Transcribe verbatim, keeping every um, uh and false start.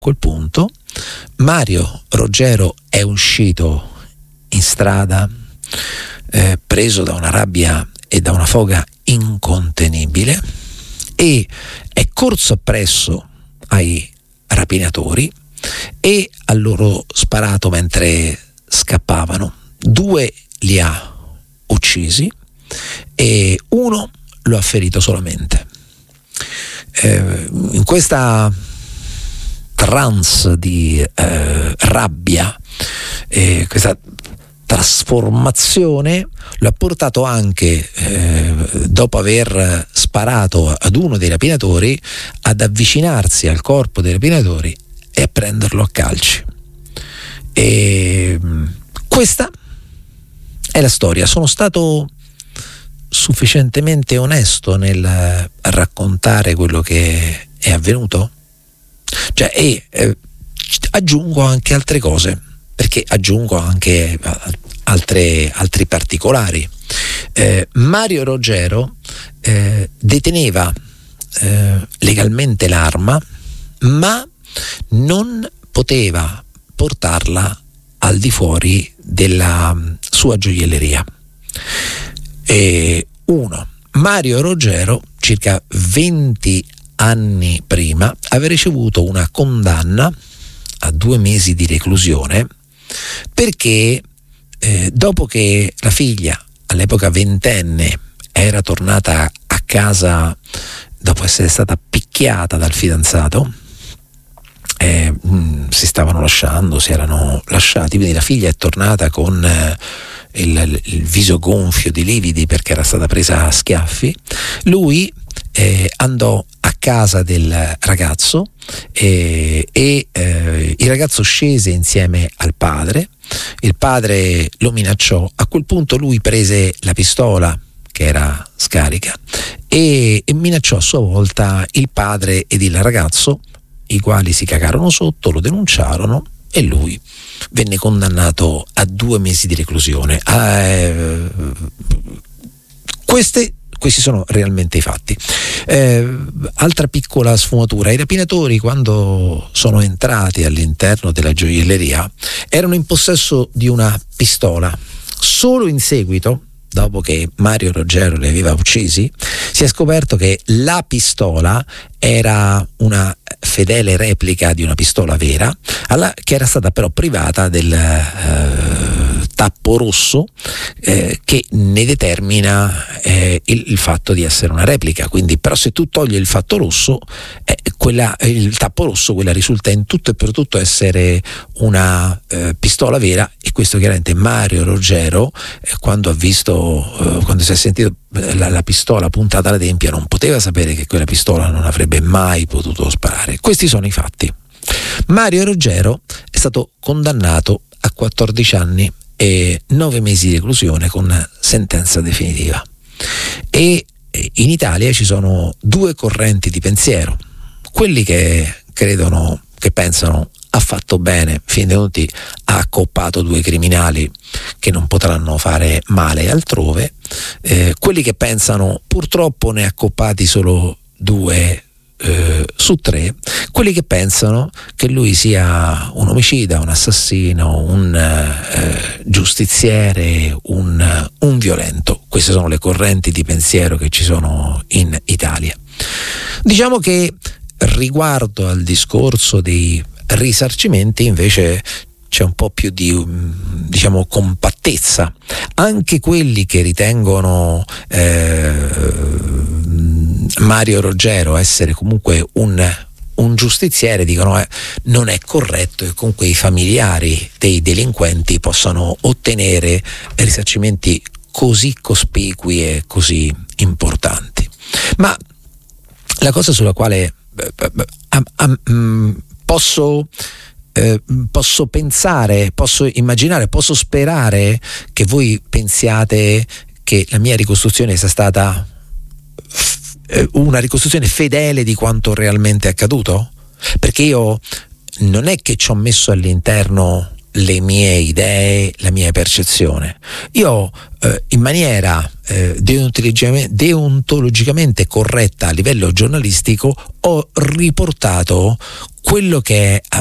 quel punto Mario Roggero è uscito in strada eh, preso da una rabbia e da una foga incontenibile e è corso appresso ai rapinatori e ha loro sparato mentre scappavano. Due li ha uccisi e uno lo ha ferito solamente. Eh, in questa trance di eh, rabbia, eh, questa trasformazione lo ha portato anche, eh, dopo aver sparato ad uno dei rapinatori, ad avvicinarsi al corpo dei rapinatori e a prenderlo a calci. E questa è la storia. Sono stato sufficientemente onesto nel raccontare quello che è avvenuto? Cioè, e eh, aggiungo anche altre cose, perché aggiungo anche altre, altri particolari. Eh, Mario Roggero eh, deteneva eh, legalmente l'arma, ma non poteva portarla al di fuori della sua gioielleria. E uno, Mario Roggero, circa venti anni prima, aveva ricevuto una condanna a due mesi di reclusione perché eh, dopo che la figlia, all'epoca ventenne, era tornata a casa dopo essere stata picchiata dal fidanzato, eh, mh, si stavano lasciando, si erano lasciati, quindi la figlia è tornata con eh, il, il viso gonfio di lividi perché era stata presa a schiaffi. Lui eh, andò a casa del ragazzo eh, e eh, il ragazzo scese insieme al padre. Il padre lo minacciò. A quel punto lui prese la pistola, che era scarica, e, e minacciò a sua volta il padre ed il ragazzo, i quali si cagarono sotto, lo denunciarono e lui venne condannato a due mesi di reclusione. Eh, queste Questi sono realmente i fatti. Eh, altra piccola sfumatura: i rapinatori, quando sono entrati all'interno della gioielleria, erano in possesso di una pistola. Solo in seguito, dopo che Mario Roggero li aveva uccisi, si è scoperto che la pistola era una fedele replica di una pistola vera, alla, che era stata però privata del eh, tappo rosso eh, che ne determina eh, il, il fatto di essere una replica. Quindi, però, se tu togli il fatto rosso, eh, quella, il tappo rosso, quella risulta in tutto e per tutto essere una eh, pistola vera. E questo chiaramente Mario Roggero, eh, quando ha visto, eh, quando si è sentito la, la pistola puntata alla tempia, non poteva sapere che quella pistola non avrebbe mai potuto sparare. Questi sono i fatti. Mario Roggero è stato condannato a quattordici anni e nove mesi di reclusione con sentenza definitiva. E in Italia ci sono due correnti di pensiero: quelli che credono, che pensano ha fatto bene, fin dei conti ha accoppato due criminali che non potranno fare male altrove, eh, quelli che pensano purtroppo ne ha accoppati solo due eh, su tre, quelli che pensano che lui sia un omicida, un assassino, un eh, giustiziere, un, un violento. Queste sono le correnti di pensiero che ci sono in Italia. Diciamo che riguardo al discorso dei risarcimenti invece c'è un po' più di, diciamo, compattezza. Anche quelli che ritengono eh, Mario Roggero essere comunque un, un giustiziere dicono eh, non è corretto che comunque i familiari dei delinquenti possano ottenere risarcimenti così cospicui e così importanti. Ma la cosa sulla quale eh, eh, posso Eh, posso pensare, posso immaginare, posso sperare che voi pensiate che la mia ricostruzione sia stata f- eh, una ricostruzione fedele di quanto realmente è accaduto, perché io non è che ci ho messo all'interno le mie idee, la mia percezione. Io eh, in maniera eh, deontologicamente, deontologicamente corretta a livello giornalistico ho riportato quello che